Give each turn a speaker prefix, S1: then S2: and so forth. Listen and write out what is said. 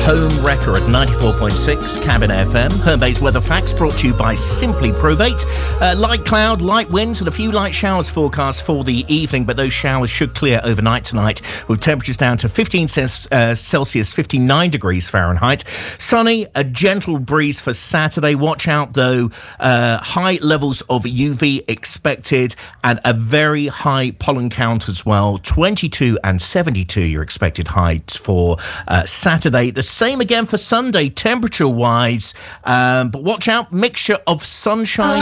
S1: Home Wrecker at 94.6 Cabin FM. Home-based weather facts brought to you by Simply Probate. Light cloud, light winds and a few light showers forecast for the evening, but those showers should clear overnight tonight with temperatures down to 15 Celsius, 59 degrees Fahrenheit. Sunny, a gentle breeze for Saturday. Watch out though, high levels of UV expected and a very high pollen count as well. 22 and 72 your expected heights for Saturday. The same again for Sunday temperature wise, but watch out, mixture of sunshine